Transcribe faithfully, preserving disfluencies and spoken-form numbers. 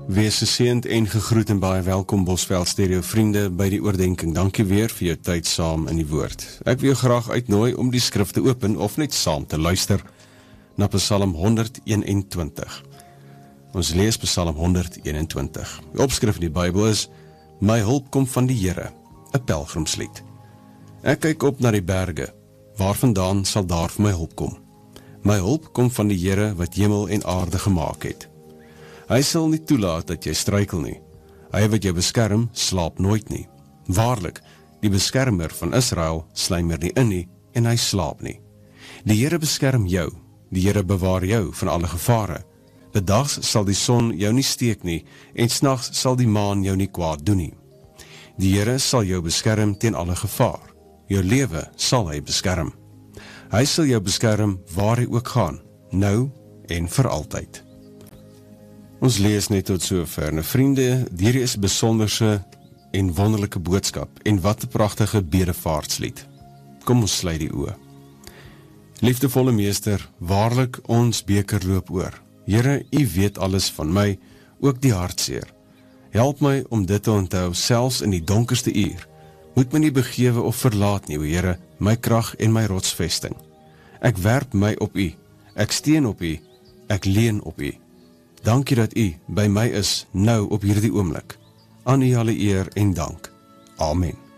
Wees geseënd en gegroet en baie welkom Bosveld Stereo vriende by die oordenking. Dankie weer vir jou tyd saam in die woord. Ek wil jou graag uitnooi om die skrif te open of net saam te luister na Psalm honderd eenentwintig. Ons lees Psalm honderd eenentwintig. Die opskrif in die Bybel is: My hulp kom van die Here, 'n pelgrimslied. Ek kyk op na die berge, waarvandaan sal daar vir my hulp kom. My hulp kom van die Here wat hemel en aarde gemaak het. Hy sal nie toelaat dat jy struikel nie. Hy wat jou beskerm, slaap nooit nie. Waarlik, die beskermer van Israel sluimer nie in nie, en hy slaap nie. Die Here beskerm jou, die Here bewaar jou van alle gevare. Bedags sal die son jou nie steek nie, en s'nags sal die maan jou nie kwaad doen nie. Die Here sal jou beskerm teen alle gevaar. Jou lewe sal hy beskerm. Hy sal jou beskerm waar hy ook gaan, nou en vir altyd. Ons lees net tot sover. Nou vriende, hierdie is 'n besonderse en wonderlike boodskap, en wat 'n pragtige bedevaartslied. Kom ons sluit die oë. Liefdevolle Meester, waarlik ons beker loop oor. Here, U weet alles van my, ook die hartseer. Help my om dit te onthou, selfs in die donkerste uur. Moet my nie begewe of verlaat nie, o Here, my krag en my rotsvesting. Ek werp my op U, ek steun op U, ek leun op U. Dankie dat U by my is, nou op hierdie oomblik. Aan U alle eer en dank. Amen.